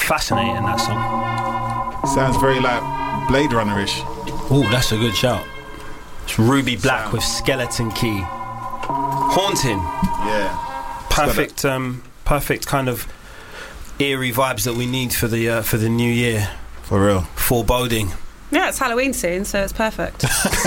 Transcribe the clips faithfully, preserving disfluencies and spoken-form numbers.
fascinating, that song. Sounds very like Blade Runner-ish. Oh, that's a good shout. It's Ruby Black Sound. With Skeleton Key. Haunting. Yeah. Perfect, um, perfect kind of eerie vibes that we need for the uh, for the new year. For real. Foreboding. Yeah, it's Halloween soon, so it's perfect.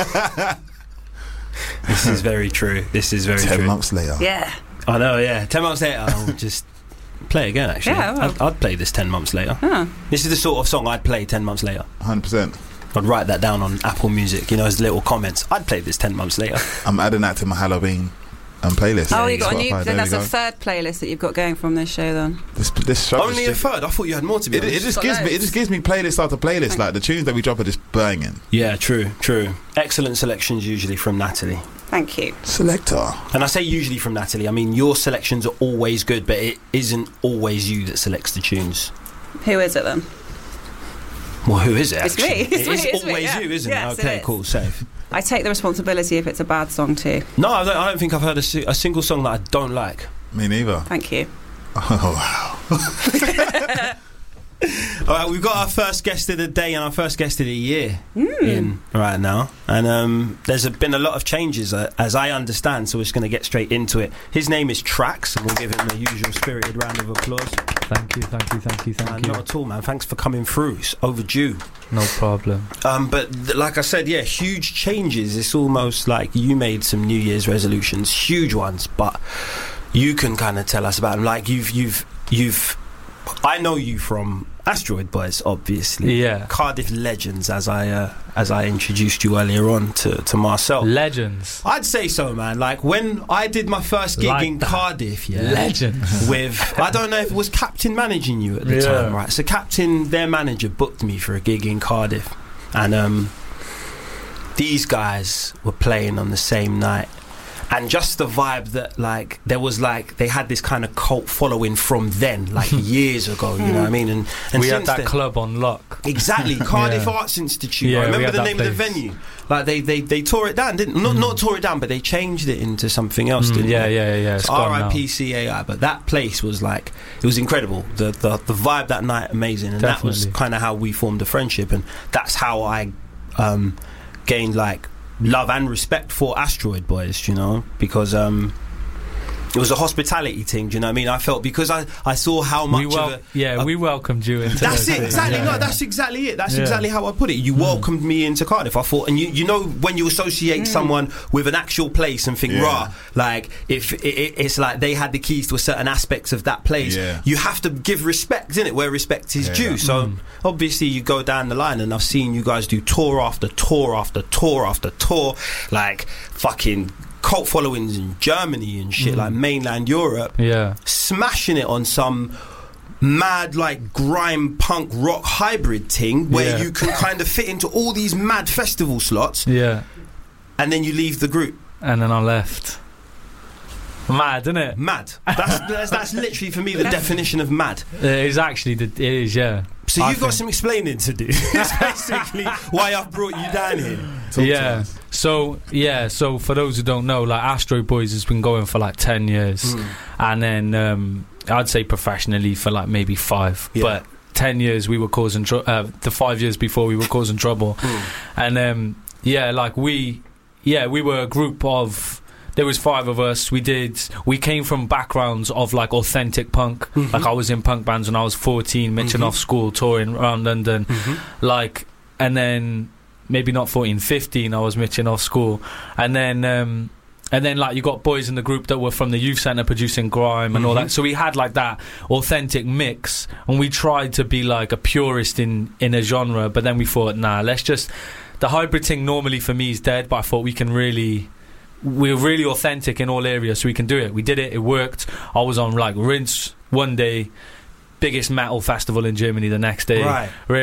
This is very true. This is very Ten true. Ten months later. Yeah. I know, yeah. Ten months later, I'll just play again, actually. Yeah, well. I'd, I'd play this ten months later. Huh. This is the sort of song I'd play ten months later. one hundred percent. I'd write that down on Apple Music, you know, as little comments. I'd play this ten months later. I'm adding that to my Halloween um, playlist. Oh, yeah, you got a new. Spotify. Then There that's we a go. third playlist that you've got going from this show. Then This, this show Only is a just, third? I thought you had more to be it, honest. it just Got gives me. It loads. just gives me playlist after playlist. Like the tunes that we drop are just banging. Yeah, true, true. Excellent selections usually from Natalie. thank you. Selector. And I say usually from Natalie, I mean your selections are always good, but it isn't always you that selects the tunes. Who is it then? Well, who is it It's actually? me. It's It me, is it's me, always yeah. you, isn't Yes, it? it Okay, is. cool, safe. I take the responsibility if it's a bad song too. No, I don't, I don't think I've heard a, si- a single song that I don't like. Me neither. Thank you. Oh wow. All right, we've got our first guest of the day and our first guest of the year Mm. in right now, and um, there's a, been a lot of changes uh, as I understand. So we're just going to get straight into it. His name is Trax, and we'll give him the usual spirited round of applause. Thank you, thank you, thank you, thank Uh, you. not at all, man. Thanks for coming through. It's overdue. No problem. Um, but th- like I said, yeah, huge changes. It's almost like you made some New Year's resolutions, huge ones, but you can kind of tell us about them. Like you've, you've, you've. I know you from Asteroid Boys, obviously. Yeah. Cardiff legends, as I uh, as I introduced you earlier on to to Marcel. Legends. I'd say so, man. Like when I did my first gig Like in that. Cardiff, yeah, Legends. with I don't know if it was Captain managing you at the Yeah. time, right? So Captain, their manager, booked me for a gig in Cardiff, and um, these guys were playing on the same night. And just the vibe that, like, there was, like, they had this kind of cult following from then, like, years ago, you know what I mean? And, and we had since that then, club on lock. Exactly, Cardiff Yeah. Arts Institute. Yeah, I we remember had the that name of the place. venue. Like, they, they, they tore it down, didn't Not, Mm. not tore it down, but they changed it into something else, Mm, didn't yeah, they? yeah, yeah. It's So gone R I P now. C A I, but that place was like, it was incredible. The the, the vibe that night, amazing. And that was Definitely. kind of how we formed a friendship. And that's how I um, gained, like, love and respect for Asteroid Boys, you know? Because um, it was a hospitality thing, do you know what I mean? I felt, because I, I saw how much We wel- of a... yeah, a- we welcomed you into That's those it, things. exactly. Yeah, No, yeah. that's exactly it. That's Yeah. exactly how I put it. You welcomed me into Cardiff. I thought, and you, you know, when you associate someone with an actual place and think, Yeah. rah, like if it, it, it's like they had the keys to a certain aspects of that place, Yeah. you have to give respect, innit? Where respect is Yeah. due. So Mm. obviously, you go down the line, and I've seen you guys do tour after tour after tour after tour, like fucking cult followings in Germany and shit, Mm. like mainland Europe, Yeah. smashing it on some mad like grime punk rock hybrid thing where Yeah. you can kind of fit into all these mad festival slots, Yeah. and then you leave the group. And then I left. Mad, isn't it? Mad. That's that's, that's literally for me the definition of mad. It is actually the. It is, yeah. So I you've got think- some explaining to do. That's basically why I've brought you down here. Talk to yeah. us. So yeah. So for those who don't know, like Asteroid Boys has been going for like ten years, Mm. and then um, I'd say professionally for like maybe five, Yeah. but. Ten years we were causing tr- uh, the five years before we were causing trouble, Mm. and um, yeah, like we, yeah, we were a group of. There was five of us. We did. We came from backgrounds of like authentic punk. Mhm. Like I was in punk bands when I was fourteen, mitching Mhm. off school, touring around London. Mhm. Like, and then maybe not fourteen, fifteen. I was mitching off school, and then. Um, And then, like, you got boys in the group that were from the youth centre producing grime and all Mhm. that. So we had, like, that authentic mix. And we tried to be, like, a purist in, in a genre. But then we thought, nah, let's just... The hybrid thing normally for me is dead. But I thought we can really... We're really authentic in all areas, so we can do it. We did it. It worked. I was on, like, Rinse one day. Biggest metal festival in Germany the next day. Right.